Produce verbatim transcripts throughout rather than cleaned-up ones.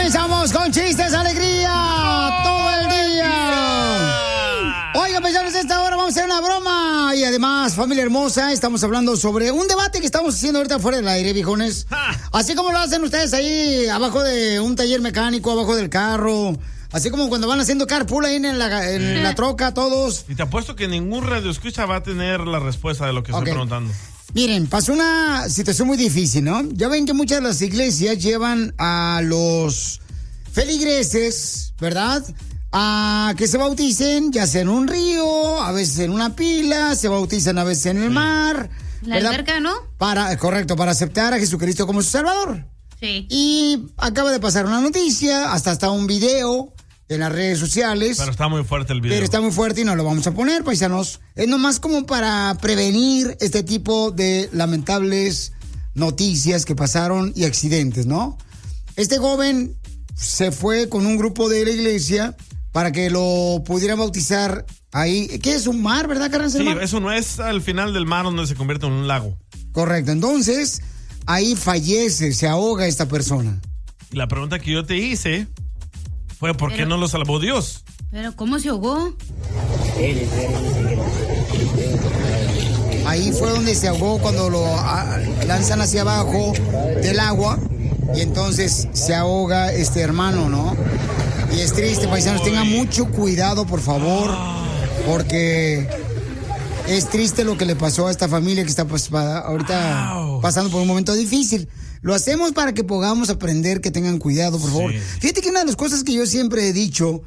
comenzamos con chistes, alegría, todo el día. Oigan, paisanos, a esta hora vamos a hacer una broma. Y además, familia hermosa, estamos hablando sobre un debate que estamos haciendo ahorita fuera del aire, viejones. Así como lo hacen ustedes ahí, abajo de un taller mecánico, abajo del carro. Así como cuando van haciendo carpool ahí en la, en la troca, todos. Y te apuesto que ningún radioescucha va a tener la respuesta de lo que estoy okay. preguntando. Miren, pasó una situación muy difícil, ¿no? Ya ven que muchas de las iglesias llevan a los feligreses, ¿verdad?, a que se bauticen, ya sea en un río, a veces en una pila, se bautizan a veces en el mar. La alberca, ¿no? Para, correcto, para aceptar a Jesucristo como su Salvador. Sí. Y acaba de pasar una noticia, hasta está un video en las redes sociales. Pero está muy fuerte el video. Pero está muy fuerte y no lo vamos a poner, paisanos. Es nomás como para prevenir este tipo de lamentables noticias que pasaron y accidentes, ¿no? Este joven se fue con un grupo de la iglesia para que lo pudieran bautizar ahí. ¿Qué es un mar, verdad, Carranza? Sí, eso no es al final del mar donde se convierte en un lago. Correcto, entonces ahí fallece, se ahoga esta persona. La pregunta que yo te hice fue ¿por qué pero, no lo salvó Dios? Pero ¿cómo se ahogó? Ahí fue donde se ahogó cuando lo a, lanzan hacia abajo del agua y entonces se ahoga este hermano, ¿no? Y es triste, paisanos, tengan mucho cuidado, por favor, porque es triste lo que le pasó a esta familia que está pues, ahorita wow. pasando por un momento difícil. Lo hacemos para que podamos aprender, que tengan cuidado, por favor. Sí. Fíjate que una de las cosas que yo siempre he dicho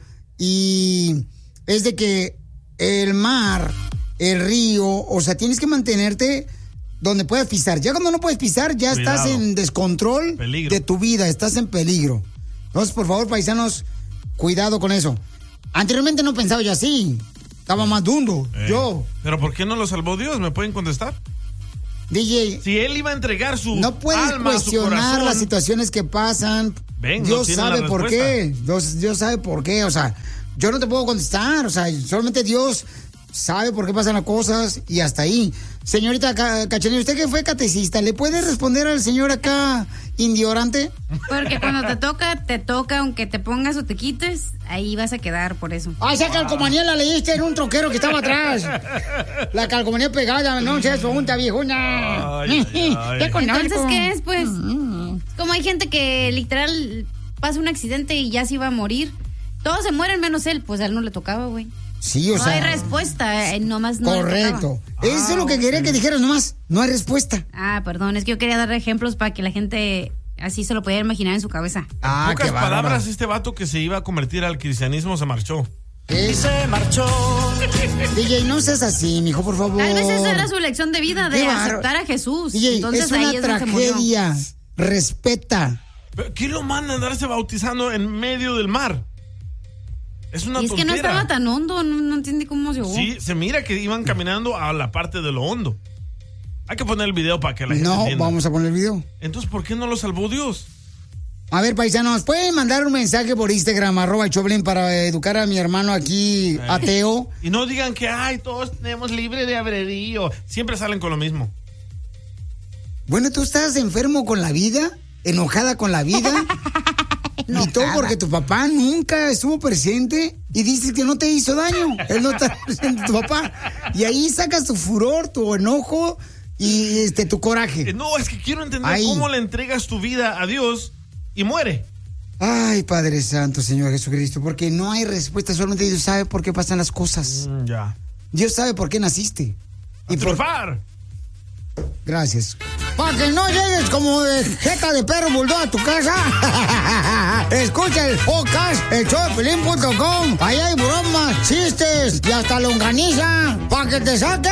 y es de que el mar, el río, o sea, tienes que mantenerte donde puedas pisar. Ya cuando no puedes pisar, ya cuidado. Estás en descontrol peligro. De tu vida, estás en peligro. Entonces, por favor, paisanos, cuidado con eso. Anteriormente no pensaba yo así, estaba más dundo, eh. yo. ¿Pero por qué no lo salvó Dios? ¿Me pueden contestar? D J, si él iba a entregar su no puedes alma, cuestionar su corazón, las situaciones que pasan. Ven, Dios no sabe por qué. Dios, Dios sabe por qué. O sea, yo no te puedo contestar. O sea, solamente Dios sabe por qué pasan las cosas y hasta ahí. Señorita Cachanilla, usted que fue catecista, ¿le puede responder al señor acá indiorante? Porque cuando te toca, te toca, aunque te pongas o te quites, ahí vas a quedar por eso. Ah, esa calcomanía la leíste en un troquero que estaba atrás. La calcomanía pegada, no seas junta, viejuna. Ay, ay, ay. Entonces, ¿qué es, pues? Mm-hmm. Como hay gente que literal pasa un accidente y ya se iba a morir. Todos se mueren menos él, pues a él no le tocaba, güey. Sí, o no sea. No hay respuesta, eh, nomás no. Correcto. Eso ah, es lo que quería okay. que dijeras nomás. No hay respuesta. Ah, perdón, es que yo quería dar ejemplos para que la gente así se lo pudiera imaginar en su cabeza. Ah, en pocas palabras, este vato que se iba a convertir al cristianismo se marchó. Y se marchó. D J, no seas así, mijo, por favor. Tal vez esa era su lección de vida, de aceptar a Jesús. D J, entonces, es una ahí es tragedia. Respeta. ¿Pero ¿Quién lo manda a andarse bautizando en medio del mar? Es una y es tontera. que no estaba tan hondo, no, no entiende cómo se ahogó. Sí, se mira que iban caminando a la parte de lo hondo. Hay que poner el video para que la gente no, entienda. No, vamos a poner el video. Entonces, ¿por qué no lo salvó Dios? A ver, paisanos, pueden mandar un mensaje por Instagram, arroba el Choplin, para educar a mi hermano aquí, ay. ateo. Y no digan que, ay, todos tenemos libre de albedrío. Siempre salen con lo mismo. Bueno, ¿tú estás enfermo con la vida? ¿Enojada con la vida? Y todo porque tu papá nunca estuvo presente y dices que no te hizo daño. Él no está presente, tu papá. Y ahí sacas tu furor, tu enojo y este tu coraje. No, es que quiero entender ahí. Cómo le entregas tu vida a Dios y muere. Ay, Padre Santo, Señor Jesucristo, porque no hay respuesta, solamente Dios sabe por qué pasan las cosas. Mm, ya. Dios sabe por qué naciste. A y triunfar. Por... Gracias. Para que no llegues como de jeta de perro bulldog a tu casa, escucha el podcast, el show de Pelín punto com. Ahí hay bromas, chistes y hasta longaniza para que te saque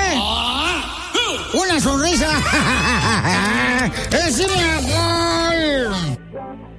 una sonrisa. ¡Es mi amor!